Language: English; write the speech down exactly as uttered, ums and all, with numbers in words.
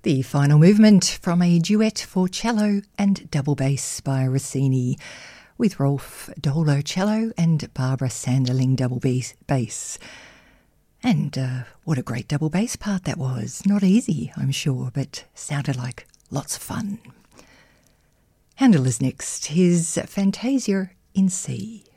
The final movement from a duet for cello and double bass by Rossini, with Rolf Dolo cello and Barbara Sanderling double bass. And uh, what a great double bass part that was. Not easy, I'm sure, but sounded like lots of fun. Handel is next, his Fantasia in C.